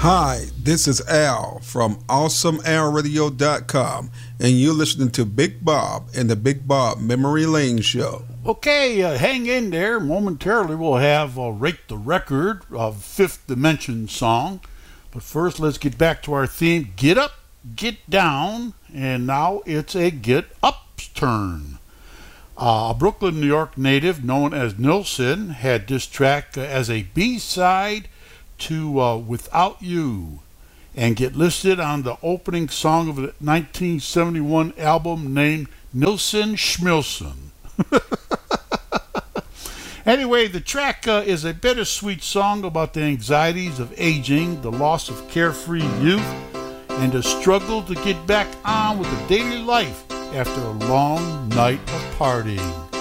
Hi, this is Al from AwesomeAlRadio.com, and you're listening to Big Bob and the Big Bob Memory Lane Show. Okay, hang in there. Momentarily we'll have Rate the Record of Fifth Dimension song. But first, let's get back to our theme, Get Up, Get Down, and now it's a Get Up's turn. A Brooklyn, New York native known as Nilsson had this track as a B-side to Without You, and get listed on the opening song of the 1971 album named Nilsson Schmilsson. Anyway, the track is a bittersweet song about the anxieties of aging, the loss of carefree youth, and the struggle to get back on with the daily life after a long night of partying.